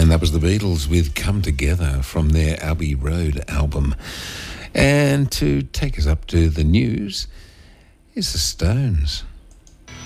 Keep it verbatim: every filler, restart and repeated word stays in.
And that was the Beatles with Come Together from their Abbey Road album. And to take us up to the news is the Stones.